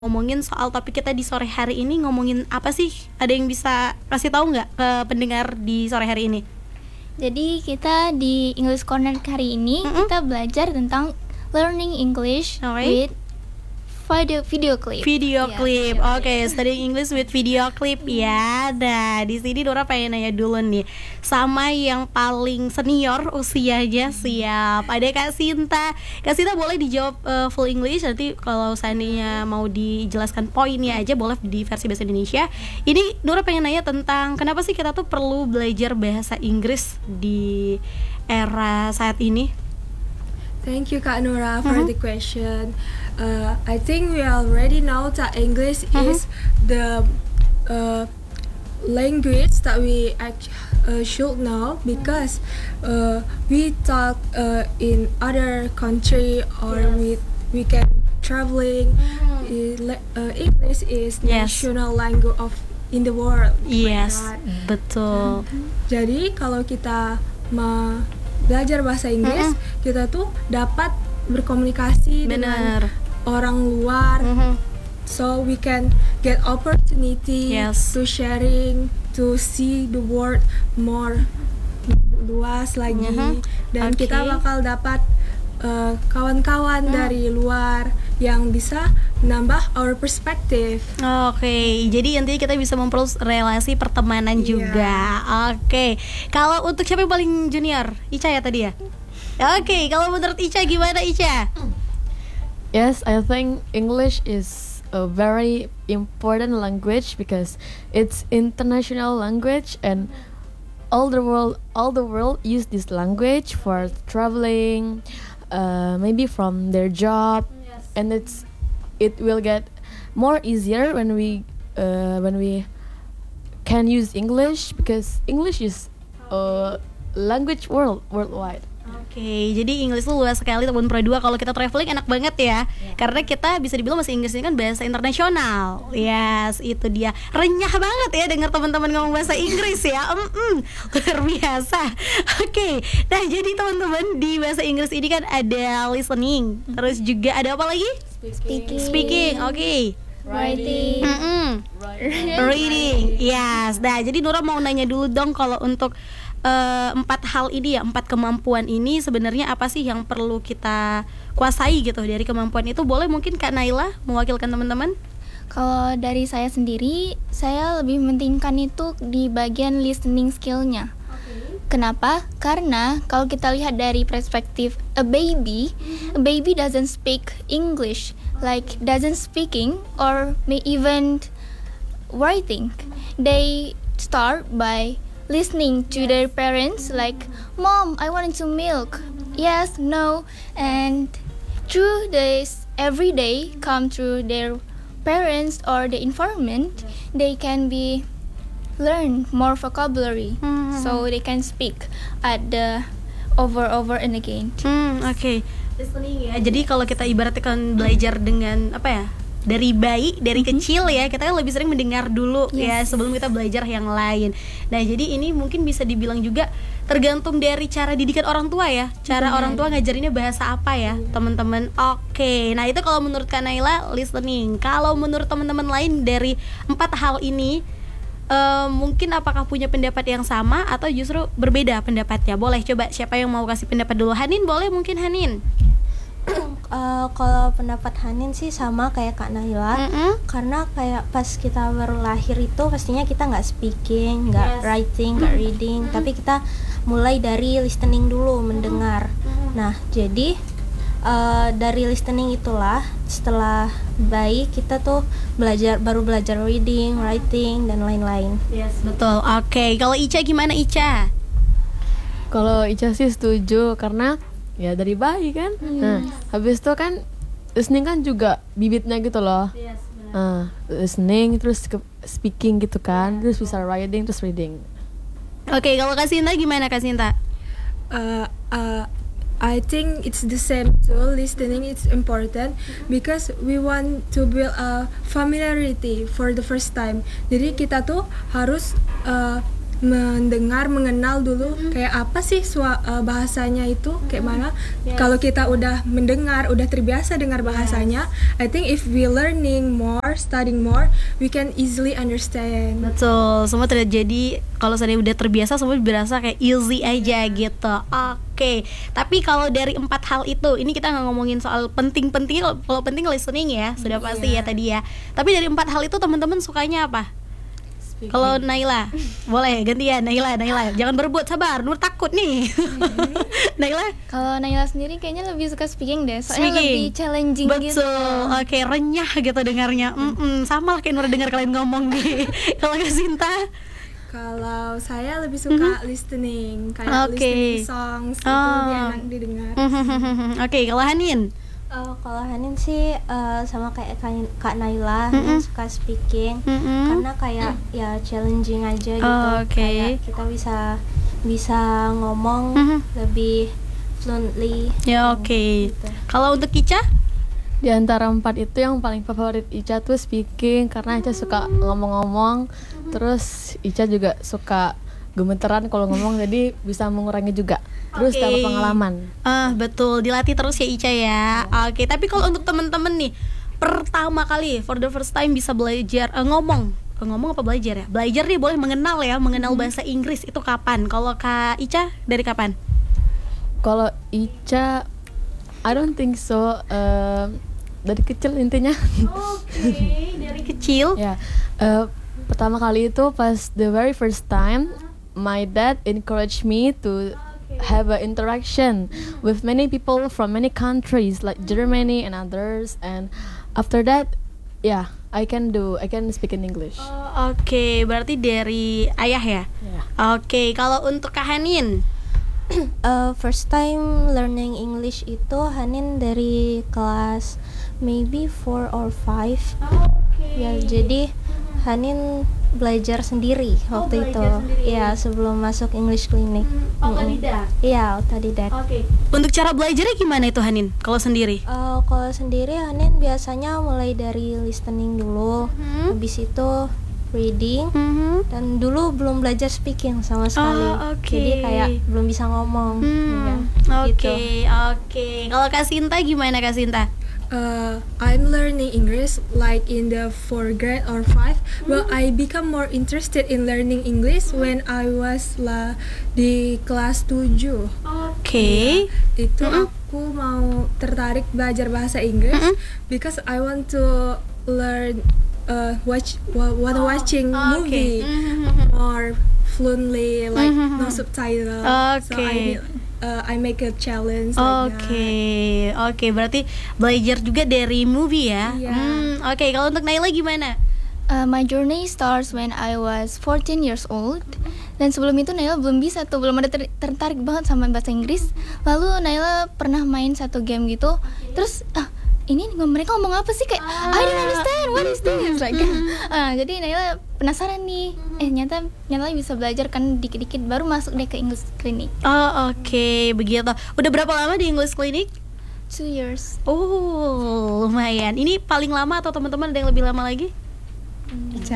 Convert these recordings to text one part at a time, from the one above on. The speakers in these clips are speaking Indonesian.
ngomongin soal topik kita di sore hari ini. Ngomongin apa sih? Ada yang bisa kasih tahu nggak ke pendengar di sore hari ini? Jadi kita di English Corner hari ini kita belajar tentang learning English with video clip. Video Ya, clip. video Oke, studying English with video clip ya. Nah, di sini Dora pengen nanya dulu nih sama yang paling senior usianya. Siap. Ada Kak Sinta. Kak Sinta boleh dijawab full English, nanti kalau seandainya mau dijelaskan poinnya aja boleh di versi bahasa Indonesia. Ini Dora pengen nanya tentang kenapa sih kita tuh perlu belajar bahasa Inggris di era saat ini? Thank you, Kak Nora, for the question. I think we already know that English is the language that we should know because we talk in other country or we can traveling. English is national language of in the world. Yes, Like that. betul. Jadi kalau kita belajar bahasa Inggris, kita tuh dapat berkomunikasi dengan orang luar. So we can get opportunity to sharing, to see the world more luas lagi. Dan kita bakal dapat kawan-kawan dari luar yang bisa menambah our perspective. Oke, jadi intinya kita bisa memperluas relasi pertemanan juga. Oke, kalau untuk siapa yang paling junior? Ica ya tadi ya? Oke, kalau menurut Ica gimana Ica? Yes, I think English is a very important language because it's international language and all the world use this language for traveling, maybe from their job, and it will get more easier when we can use English because English is a language worldwide. Oke, jadi English itu luas sekali teman Pro 2. Kalau kita traveling enak banget ya. Karena kita bisa dibilang bahasa Inggris ini kan bahasa internasional. Yes, itu dia. Renyah banget ya dengar teman-teman ngomong bahasa Inggris ya. Luar biasa. Oke. Nah, jadi teman-teman di bahasa Inggris ini kan ada listening. Terus juga ada apa lagi? Speaking. Oke. Writing. Reading. Yes. Nah, jadi Nora mau nanya dulu dong kalau untuk 4 hal ini ya, 4 kemampuan ini sebenarnya apa sih yang perlu kita kuasai gitu dari kemampuan itu? Boleh mungkin Kak Naila mewakilkan teman-teman? Kalau dari saya sendiri, saya lebih mementingkan itu di bagian listening skillnya. Kenapa? Karena kalau kita lihat dari perspektif a baby doesn't speak English, like doesn't speaking or may even writing. They start by listening to their parents, like, "Mom, I wanted to milk." Yes, no, and through this every day come through their parents or the environment, they can be learn more vocabulary, so they can speak at the over and again. Oke. Listening ya. Jadi kalau kita ibaratkan belajar dengan apa ya? Dari bayi, dari kecil ya, kita kan lebih sering mendengar dulu ya sebelum kita belajar yang lain. Nah, jadi ini mungkin bisa dibilang juga tergantung dari cara didikan orang tua ya. Cara orang tua ngajarinnya bahasa apa ya, teman-teman. Oke. Nah, itu kalau menurut Kak Naila listening. Kalau menurut teman-teman lain dari 4 hal ini mungkin apakah punya pendapat yang sama atau justru berbeda pendapatnya? Boleh coba siapa yang mau kasih pendapat dulu? Hanin boleh mungkin Hanin. Kalau pendapat Hanin sih sama kayak Kak Naila, karena kayak pas kita baru lahir itu pastinya kita nggak speaking, nggak writing, nggak reading, tapi kita mulai dari listening dulu, mendengar. Nah, jadi dari listening itulah setelah baik kita tuh baru belajar reading, writing dan lain-lain. Yes, betul. Oke, kalau Ica gimana Ica? Kalau Ica sih setuju karena ya dari bayi kan. Nah, habis itu kan listening kan juga bibitnya gitu loh. Listening terus speaking gitu kan, terus bisa writing terus reading. Oke, kalau Kak Sinta gimana Kak Sinta? I think it's the same too. Listening is important because we want to build a familiarity for the first time. Jadi kita tuh harus mendengar, mengenal dulu kayak apa sih bahasanya itu kayak mana. Kalau kita udah mendengar, udah terbiasa dengar bahasanya, I think if we learning more, studying more, we can easily understand. Betul, semua terjadi kalau saya udah terbiasa, semua berasa kayak easy aja gitu. Oke, tapi kalau dari 4 hal itu, ini kita nggak ngomongin soal penting-penting. Kalau penting listening ya, sudah pasti ya tadi ya. Tapi dari 4 hal itu teman-teman sukanya apa? Kalau Naila, boleh gantian Naila. Jangan berebut, sabar, Nur takut nih. Naila? Kalau Naila sendiri kayaknya lebih suka speaking deh, soalnya lebih challenging gitu. Betul, oke, renyah gitu dengarnya. Sama lah kayak Nur dengar kalian ngomong nih. Kalau Kak Sinta? Kalau saya lebih suka listening, kayak listening songs itu lebih enak didengar. Oke, kalau Hanin? Kalau Hanin sih sama kayak Kak Naila, Hanin suka speaking karena kayak ya challenging aja gitu. Kayak kita bisa ngomong lebih fluently. Ya oke. Gitu. Kalau untuk Ica? Di antara 4 itu yang paling favorit Ica tuh speaking, karena Ica suka ngomong-ngomong. Terus Ica juga suka gemeteran kalau ngomong, jadi bisa mengurangi juga. Terus dapat pengalaman. Betul, dilatih terus ya Ica ya. Oke, tapi kalau untuk temen-temen nih, pertama kali for the first time bisa belajar ngomong apa belajar ya? Belajar nih boleh mengenal bahasa Inggris itu kapan? Kalau Kak Ica dari kapan? Kalau Ica, I don't think so. Dari kecil intinya. Oke, dari kecil. Ya, pertama kali itu pas the very first time, my dad encouraged me to have an interaction with many people from many countries like Germany and others, and after that, I can speak in English. Oke, berarti dari ayah ya? Yeah. Oke, kalau untuk Kak Hanin? First time learning English itu Hanin dari kelas maybe 4 or 5. Ya, jadi Hanin belajar sendiri waktu itu. Ya, sebelum masuk English Clinic. Otodidak? Iya, otodidak. Oke. Untuk cara belajarnya gimana itu Hanin? Kalau sendiri? Kalau sendiri Hanin biasanya mulai dari listening dulu, habis itu reading, dan dulu belum belajar speaking sama sekali. Jadi kayak belum bisa ngomong. Oke. Kalau Kak Sinta gimana Kak Sinta? I'm learning English like in the 4th grade or 5, but I become more interested in learning English when I was di kelas 7. Oke. Itu aku mau tertarik belajar bahasa Inggris because I want to learn watching movie more fluently, like no subtitle. So I make a challenge like that. Oke, berarti belajar juga dari movie ya. Oke, kalau untuk Naila gimana? My journey starts when I was 14 years old. Dan sebelum itu Naila belum ada tertarik banget sama bahasa Inggris. Lalu Naila pernah main satu game gitu. Terus ini mereka ngomong apa sih, kayak I don't understand what is this like. Jadi Naila penasaran nih. Nyata bisa belajar kan dikit-dikit, baru masuk deh ke English Clinic. Oke, begitu. Udah berapa lama di English Clinic? 2 years. Lumayan. Ini paling lama atau teman-teman ada yang lebih lama lagi? Ica.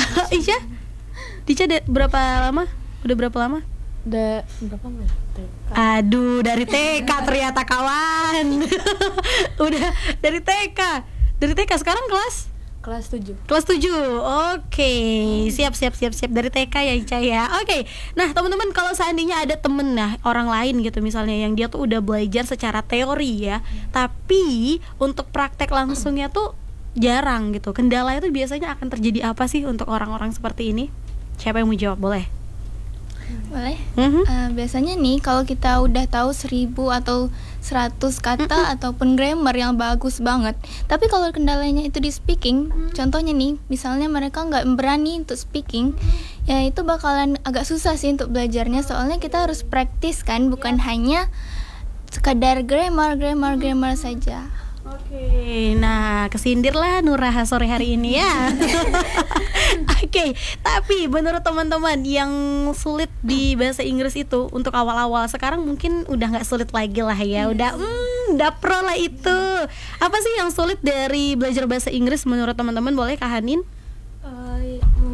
Ica berapa lama? Udah berapa lama? Berapa lama? Aduh, dari TK ternyata kawan. Udah dari TK. Dari TK sekarang kelas 7. Kelas 7. Oke. Siap dari TK ya Ica ya. Oke. Nah, teman-teman, kalau seandainya ada temen orang lain gitu misalnya yang dia tuh udah belajar secara teori ya, tapi untuk praktek langsungnya tuh jarang gitu. Kendala itu biasanya akan terjadi apa sih untuk orang-orang seperti ini? Siapa yang mau jawab? Boleh? Boleh. Biasanya nih kalau kita udah tahu 1000 atau 100 kata ataupun grammar yang bagus banget, tapi kalau kendalanya itu di speaking, contohnya nih, misalnya mereka nggak berani untuk speaking, ya itu bakalan agak susah sih untuk belajarnya. Soalnya kita harus praktis kan, bukan hanya sekadar grammar saja. Oke, nah kesindirlah Nuraha sore hari ini ya. Oke, tapi menurut teman-teman yang sulit di bahasa Inggris itu untuk awal-awal, sekarang mungkin udah nggak sulit lagi lah ya, udah pro lah itu. Apa sih yang sulit dari belajar bahasa Inggris menurut teman-teman? Boleh Kak Hanin?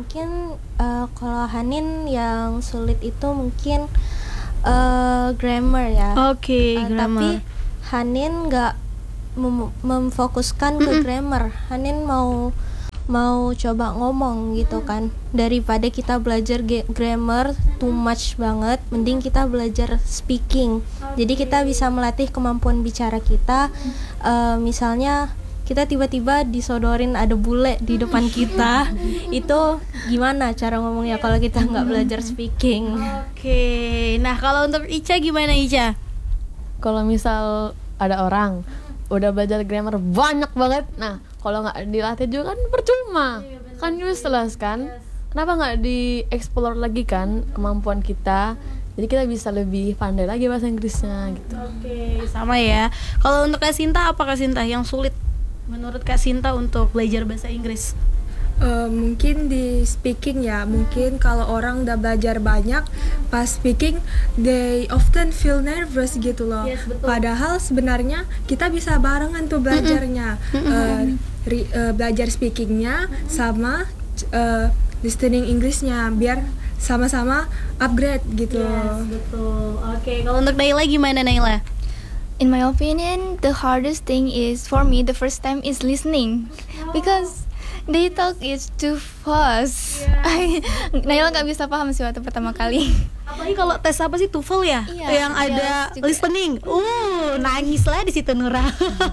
mungkin kalau Hanin yang sulit itu mungkin grammar ya. Oke, Tapi grammar. Hanin nggak memfokuskan ke grammar. Hanin mau coba ngomong gitu kan. Daripada kita belajar grammar too much banget, mending kita belajar speaking. Jadi kita bisa melatih kemampuan bicara kita. Misalnya kita tiba-tiba disodorin ada bule di depan kita, itu gimana cara ngomongnya kalau kita nggak belajar speaking? Oke, nah kalau untuk Ica gimana Ica? Kalau misal ada orang udah belajar grammar banyak banget, nah kalau nggak dilatih juga kan percuma, kan useless kan. Kenapa nggak di-explore lagi kan kemampuan kita, jadi kita bisa lebih pandai lagi bahasa Inggrisnya gitu. Oke, sama ya. Kalau untuk Kak Sinta, apa Kak Sinta yang sulit menurut Kak Sinta untuk belajar bahasa Inggris? Mungkin di speaking ya, mungkin kalau orang udah belajar banyak pas speaking they often feel nervous gitu loh. Yes, betul. Padahal sebenarnya kita bisa barengan tuh belajarnya. Belajar speakingnya sama listening Inggrisnya biar sama-sama upgrade gitu. Yes, betul. Oke, kalau untuk Naila gimana Naila? In my opinion, the hardest thing is for me the first time is listening, because they talk is too fast. Naila nggak bisa paham sih waktu pertama kali. Apalagi kalau tes apa sih TOEFL ya? Iya, Yang ada IELTS juga. listening. Nangis lah di situ Nura.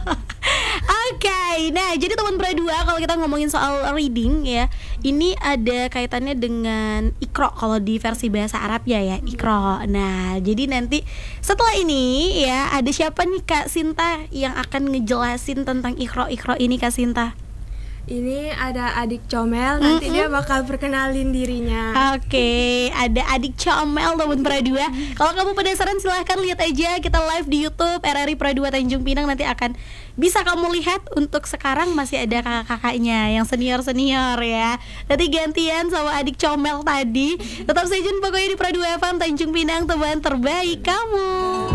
Oke, nah jadi teman Pra2 kalau kita ngomongin soal reading ya, ini ada kaitannya dengan Iqra kalau di versi bahasa Arabnya ya, Iqra. Nah, jadi nanti setelah ini ya ada siapa nih Kak Sinta yang akan ngejelasin tentang Iqra ini Kak Sinta? Ini ada adik comel, nanti dia bakal perkenalin dirinya. Oke, ada adik comel teman Pra2. Kalau kamu penasaran silahkan lihat aja kita live di YouTube RRI Pra2 Tanjung Pinang, nanti akan bisa kamu lihat. Untuk sekarang masih ada kakak-kakaknya yang senior-senior ya. Nanti gantian sama adik comel tadi. Tetap stay tune pokoknya di Pra2 FM Tanjung Pinang, teman terbaik kamu.